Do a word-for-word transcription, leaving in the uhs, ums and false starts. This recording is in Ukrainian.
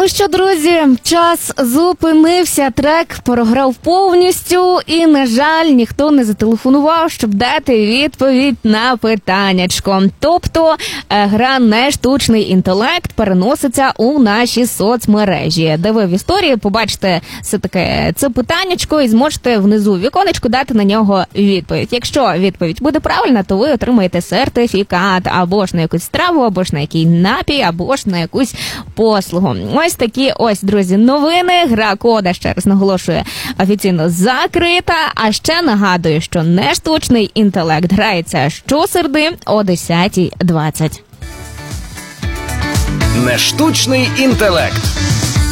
Ну що, друзі, час зупинився, трек програв повністю і, на жаль, ніхто не зателефонував, щоб дати відповідь на питаннячко. Тобто, гра «Не штучний інтелект» переноситься у наші соцмережі, де ви в історії побачите все таке це питаннячко і зможете внизу в віконечку дати на нього відповідь. Якщо відповідь буде правильна, то ви отримаєте сертифікат або ж на якусь страву, або ж на який напій, або ж на якусь послугу. Ось такі ось, друзі, новини. Гра «Кода», ще раз наголошує, офіційно закрита. А ще нагадую, що «Не штучний інтелект» грається щосереди о десята двадцять. «Не штучний інтелект».